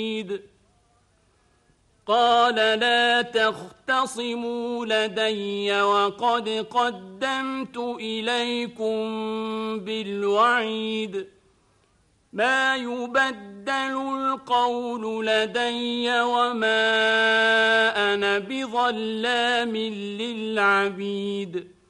قال لا تختصموا لدي وقد قدمت إليكم بالوعيد ما يبدل القول لدي وما أنا بظلام للعبيد